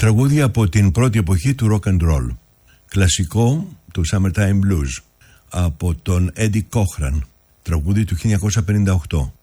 Τραγούδι από την πρώτη εποχή του rock and roll. Κλασικό του Summertime Blues από τον Eddie Cochran. Τραγούδι του 1958.